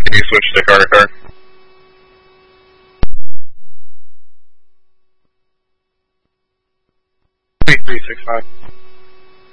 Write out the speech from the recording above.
Can you switch to car to car? Three 365.